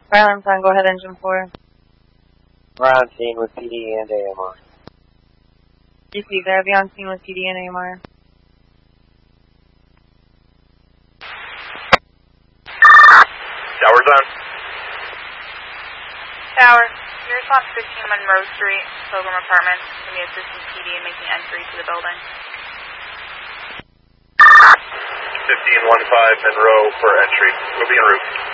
Silence on, go ahead, engine 4. We're on scene with PD and AMR. Received, I'll be on scene with PD and AMR. Tower's on. Tower, your response 15 Monroe Street, Pilgrim Apartments. Can be assisting PD in making entry to the building. 1515 Monroe for entry. We'll be en route.